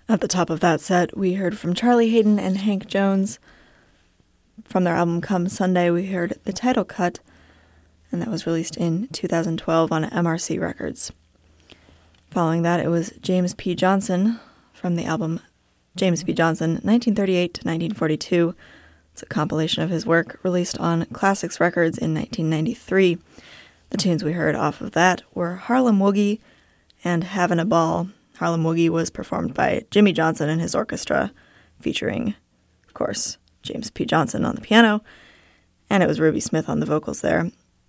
At the top of that set, we heard from Charlie Haden and Hank Jones. From their album Come Sunday, we heard the title cut, and that was released in 2012 on MRC Records. Following that, it was James P. Johnson from the album James P. Johnson, 1938 to 1942. It's a compilation of his work released on Classics Records in 1993. The tunes we heard off of that were Harlem Woogie and Havin' a Ball. Harlem Woogie was performed by Jimmy Johnson and his orchestra, featuring, of course, James P. Johnson on the piano, and it was Ruby Smith on the vocals there.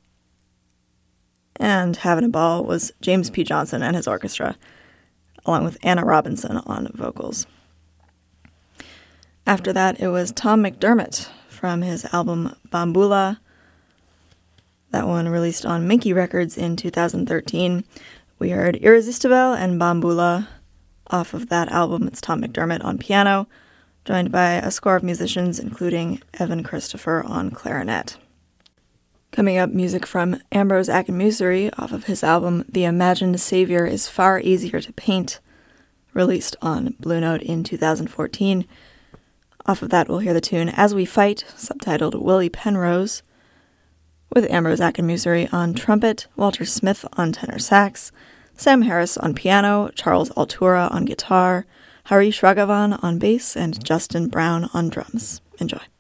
And Havin' a Ball was James P. Johnson and his orchestra, along with Anna Robinson on vocals. After that, it was Tom McDermott from his album Bambula. That one released on Minky Records in 2013. We heard Irresistible and Bambula off of that album. It's Tom McDermott on piano, joined by a score of musicians, including Evan Christopher on clarinet. Coming up, music from Ambrose Akinmusire off of his album The Imagined Savior is Far Easier to Paint, released on Blue Note in 2014. Off of that, we'll hear the tune As We Fight, subtitled Willie Penrose, with Ambrose Akinmusire on trumpet, Walter Smith on tenor sax, Sam Harris on piano, Charles Altura on guitar, Harish Raghavan on bass, and Justin Brown on drums. Enjoy.